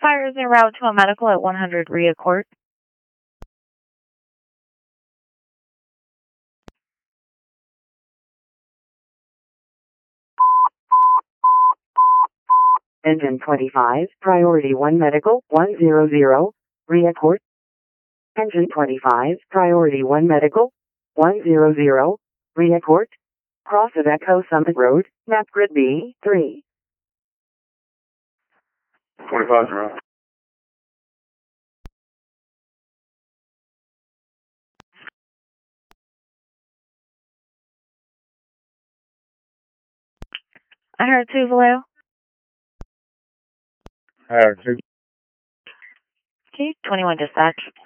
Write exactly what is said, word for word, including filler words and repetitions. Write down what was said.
Fire is en route to a medical at one hundred Rhea Court. Engine twenty-five, Priority one Medical, one hundred, Rhea Court. Engine twenty-five, Priority one Medical, one hundred, Rhea Court. Cross of Echo Summit Road, map grid B, three. twenty-five, zero. I heard two, Vallejo. I heard two. Okay, twenty-one dispatch.